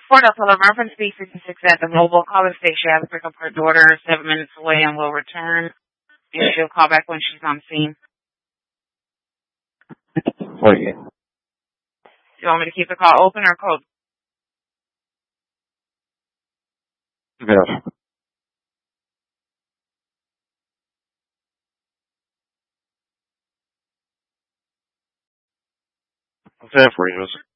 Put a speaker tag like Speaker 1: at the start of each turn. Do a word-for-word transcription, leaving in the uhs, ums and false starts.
Speaker 1: Fort Othello, reference B sixty-six at the mobile. Call the station. She has to pick up her daughter seven minutes away and will return. And she'll call back when she's on scene.
Speaker 2: Okay.
Speaker 1: Do you want me to keep the call open or closed?
Speaker 2: Yeah. What's that for you?